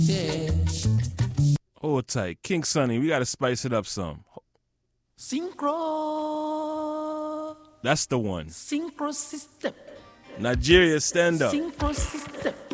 Hold tight. King Sonny, we got to spice it up some. Synchro. That's the one. Synchro system. Nigeria, stand up. Synchro system.